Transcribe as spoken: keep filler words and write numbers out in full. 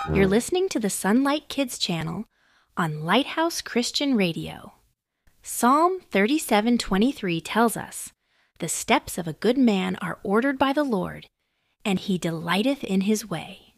You're listening to the Sunlight Kids channel on Lighthouse Christian Radio. Psalm thirty-seven twenty-three tells us, "The steps of a good man are ordered by the Lord, and he delighteth in his way."